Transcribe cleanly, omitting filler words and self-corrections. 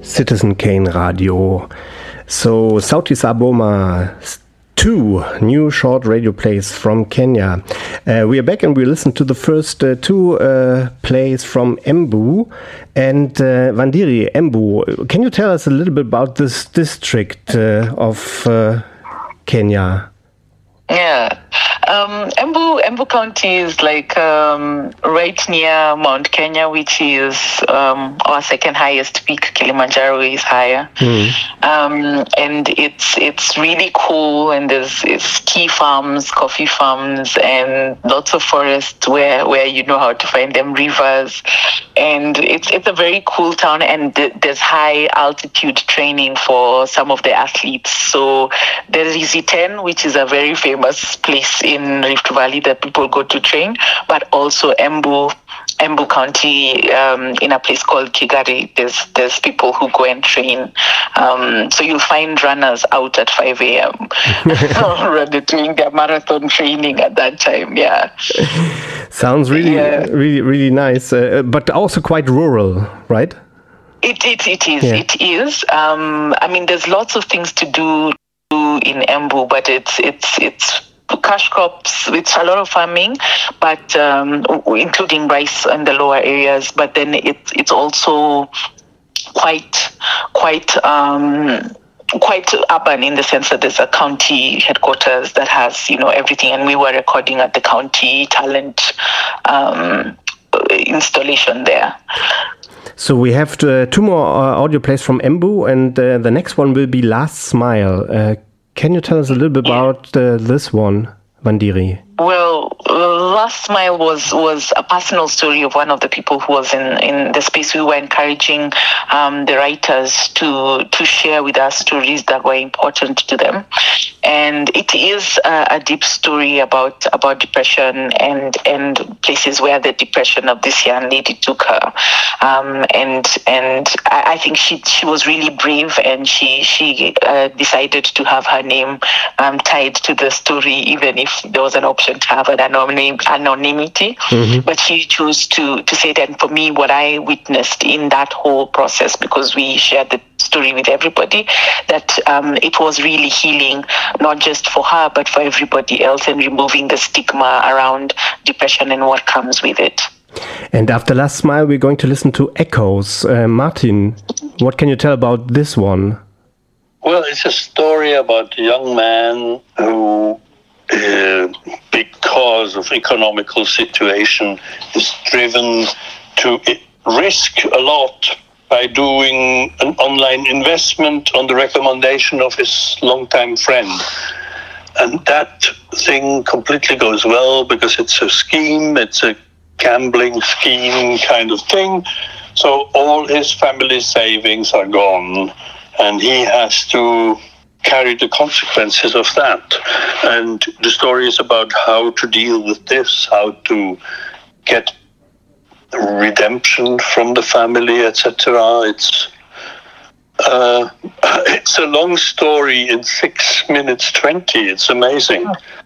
Citizen Kane Radio. So, Sauti Sol Boma, 2 new short radio plays from Kenya. We are back and we listened to the first 2 plays from Embu. And Wandiri, Embu, can you tell us a little bit about this district of Kenya? Yeah. Embu County is like right near Mount Kenya, which is our second highest peak. Kilimanjaro is higher. And it's really cool, and it's tea farms, coffee farms, and lots of forests where you know how to find them, rivers. And it's a very cool town, and there's high altitude training for some of the athletes. So there is E10, which is a very famous place in Rift Valley that people go to train, but also Embu County, in a place called Kigari, there's people who go and train. So you'll find runners out at 5 a.m. doing their marathon training at that time. Yeah. Sounds really nice, but also quite rural, right? It is. Yeah. It is. I mean, there's lots of things to do in Embu, but it's cash crops. It's a lot of farming, but including rice in the lower areas. But then it's also quite urban in the sense that there's a county headquarters that has everything. And we were recording at the county talent installation there. So we have 2 more audio plays from Embu, and the next one will be Last Smile. Can you tell us a little bit about this one, Wandiri? Well, Last Smile was a personal story of one of the people who was in the space. We were encouraging the writers to share with us stories that were important to them. And it is a deep story about depression and places where the depression of this young lady took her. And I think she was really brave, and she decided to have her name tied to the story, even if there was an option to have an anonymity. But she chose to say that. For me, what I witnessed in that whole process, because we shared the story with everybody, that it was really healing, not just for her, but for everybody else, and removing the stigma around depression and what comes with it. And after Last Smile, we're going to listen to Echoes. Martin, what can you tell about this one? Well, it's a story about a young man who, because of economical situation, is driven to risk a lot by doing an online investment on the recommendation of his longtime friend. And that thing completely goes well because it's a scheme, it's a gambling scheme kind of thing. So all his family savings are gone, and he has to carry the consequences of that. And the story is about how to deal with this, how to get redemption from the family, etc. It's a long story in 6 minutes 20. It's amazing.